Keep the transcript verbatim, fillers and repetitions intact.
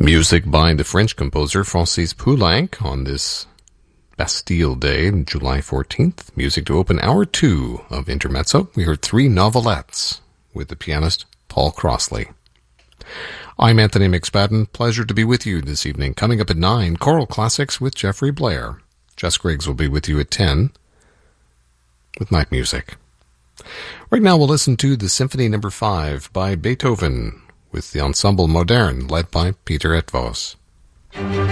Music by the French composer Francis Poulenc on this Bastille Day, July fourteenth. Music to open hour two of Intermezzo. We heard three novelettes with the pianist Paul Crossley. I'm Anthony McSpadden. Pleasure to be with you this evening. Coming up at nine, Choral Classics with Jeffrey Blair. Jess Griggs will be with you at ten with night music. Right now we'll listen to the Symphony Number five by Beethoven with the Ensemble Moderne led by Peter Eötvös.